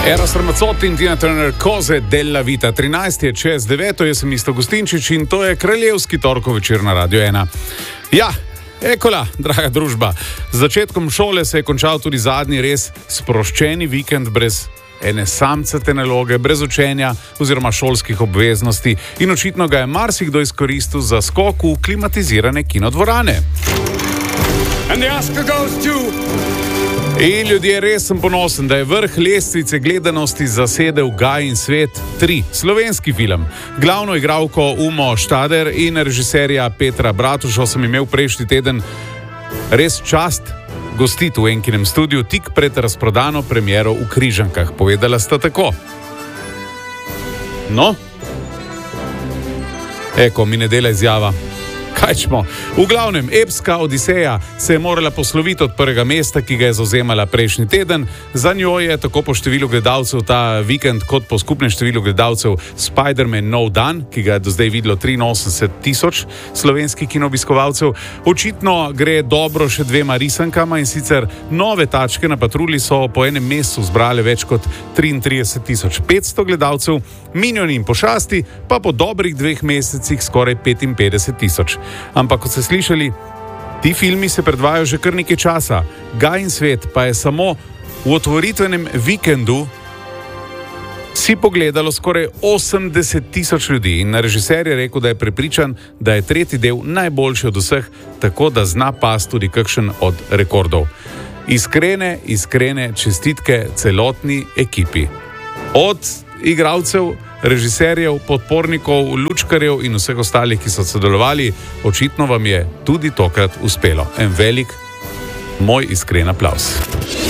Eros Ramazzotti in Tina Turner, Cose della vita. 13 je čez 9, jaz sem Isto Gustinčič in to je kraljevski torkov večer na Radio 1. Ja, ekola, draga družba. Z začetkom šole se je končal tudi zadnji res sproščeni vikend brez ene samcate naloge, brez učenja oziroma šolskih obveznosti in očitno ga je marsikdo izkoristil za skok v klimatizirane kinodvorane. And the Oscar goes to... In ljudje, res sem ponosen, da je vrh lestvice gledanosti zasedel Gaj in svet 3, slovenski film. Glavno igralko Umo Štader in režiserja Petra Bratušo sem imel prejšnji teden res čast gostiti v Enkinem studiu tik pred razprodano premiero v Križankah. Povedala sta tako. No? Eko, mi ne dela izjava. Kaj smo? V glavnem, epska Odiseja se je morala posloviti od prvega mesta, ki ga je zavzemala prejšnji teden. Za njo je tako po številu gledalcev ta vikend, kot po skupnem številu gledalcev Spider-Man No Dan, ki ga je do zdaj videlo 83,000 slovenskih kinoobiskovalcev. Očitno gre dobro še dvema risankama in sicer Nove tačke na patrulji so po enem mesecu zbrale več kot 33,500 gledalcev, Minjoni in pošasti pa po dobrih 2 mesecih skoraj 55,000. Ampak, kot ste slišali, ti filmi se predvajajo že kar nekaj časa. Gaj in svet pa je samo v otvoritvenem vikendu si pogledalo skoraj 80,000 ljudi in režiser je rekel, da je prepričan, da je tretji del najboljši od vseh, tako da zna pas tudi kakšen od rekordov. Iskrene čestitke celotni ekipi. Od igralcev, režiserjev, podpornikov, lučkarjev in vseh ostalih, ki so sodelovali, očitno vam je tudi tokrat uspelo. En velik, moj iskren aplavz.